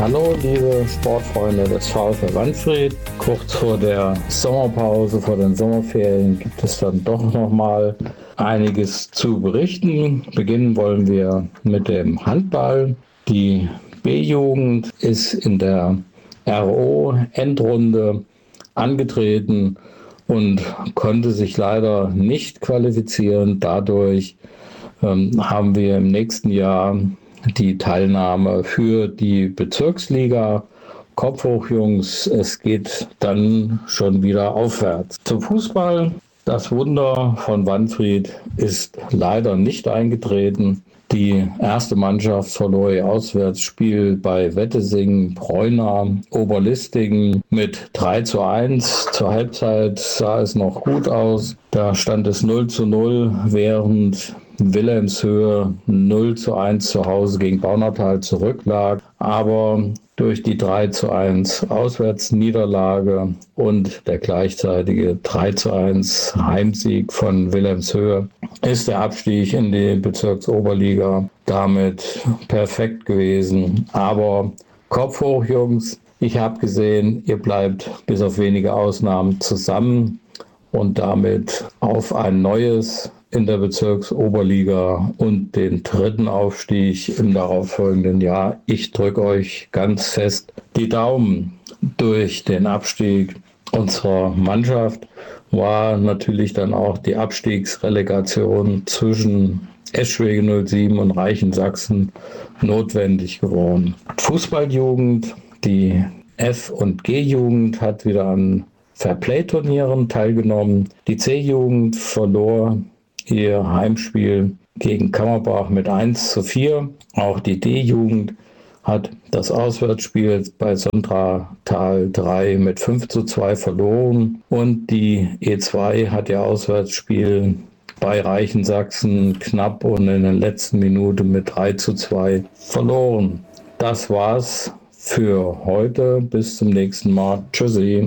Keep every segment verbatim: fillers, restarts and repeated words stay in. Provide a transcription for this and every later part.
Hallo liebe Sportfreunde des VfL Wanfried. Kurz vor der Sommerpause, vor den Sommerferien gibt es dann doch nochmal einiges zu berichten. Beginnen wollen wir mit dem Handball. Die B-Jugend ist in der R O-Endrunde angetreten und konnte sich leider nicht qualifizieren. Dadurch ähm, haben wir im nächsten Jahr die Teilnahme für die Bezirksliga. Kopf hoch, Jungs, es geht dann schon wieder aufwärts. Zum Fußball. Das Wunder von Wanfried ist leider nicht eingetreten. Die erste Mannschaft verlor ihr Auswärtsspiel bei Wettesingen, Preuna, Oberlistingen mit drei zu eins. Zur Halbzeit sah es noch gut aus. Da stand es null zu null, während Wilhelmshöhe null zu eins zu Hause gegen Baunatal zurücklag. Aber durch die drei zu eins Auswärtsniederlage und der gleichzeitige drei zu eins Heimsieg von Wilhelmshöhe ist der Abstieg in die Bezirksoberliga damit perfekt gewesen. Aber Kopf hoch, Jungs. Ich habe gesehen, ihr bleibt bis auf wenige Ausnahmen zusammen und damit auf ein neues in der Bezirksoberliga und den dritten Aufstieg im darauffolgenden Jahr. Ich drücke euch ganz fest die Daumen. Durch den Abstieg unserer Mannschaft war natürlich dann auch die Abstiegsrelegation zwischen Eschwege null sieben und Reichensachsen notwendig geworden. Fußballjugend, die F- und G-Jugend hat wieder an Fairplay-Turnieren teilgenommen. Die C-Jugend verlor ihr Heimspiel gegen Kammerbach mit eins zu vier. Auch die D-Jugend hat das Auswärtsspiel bei Sontratal drei mit fünf zu zwei verloren. Und die E zwei hat ihr Auswärtsspiel bei Reichensachsen knapp und in der letzten Minute mit drei zu zwei verloren. Das war's für heute. Bis zum nächsten Mal. Tschüssi.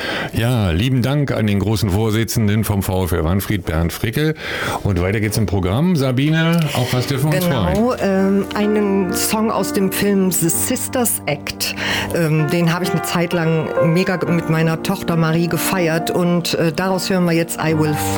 Ja, lieben Dank an den großen Vorsitzenden vom VfL Wanfried, Bernd Fricke. Und weiter geht's im Programm. Sabine, auf was dürfen wir uns freuen? Genau, ähm, einen Song aus dem Film The Sisters Act. Ähm, den habe ich eine Zeit lang mega mit meiner Tochter Marie gefeiert und äh, daraus hören wir jetzt I Will